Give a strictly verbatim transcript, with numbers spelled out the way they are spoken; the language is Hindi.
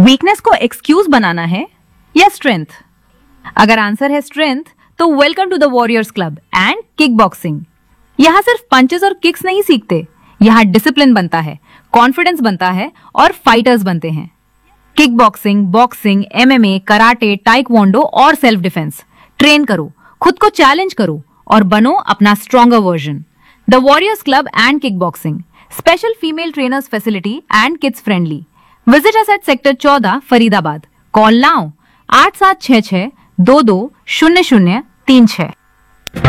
वीकनेस को एक्सक्यूज बनाना है या स्ट्रेंथ? अगर आंसर है स्ट्रेंथ, तो welcome to the warriors club and kick boxing. यहाँ सिर्फ पंचेस और किक्स नहीं सीखते, यहाँ डिसिप्लिन बनता है, कॉन्फिडेंस बनता है और फाइटर्स बनते हैं। Kick boxing, boxing, MMA, karate, taekwondo और सेल्फ डिफेंस ट्रेन करो, खुद को चैलेंज करो और बनो अपना stronger version. The warriors club and kick boxing, special female trainers facility and kids friendly. Visit us at sector चौदह, फरीदाबाद। कॉल नाउ आठ सात छह छह दो दो शून्य शून्य तीन छह।